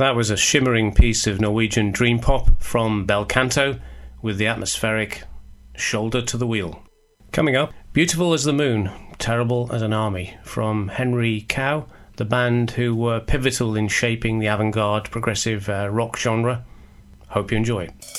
That was a shimmering piece of Norwegian dream pop from Bel Canto with the atmospheric Shoulder to the Wheel. Coming up, Beautiful as the Moon, Terrible as an Army from Henry Cow, the band who were pivotal in shaping the avant-garde progressive rock genre. Hope you enjoy it.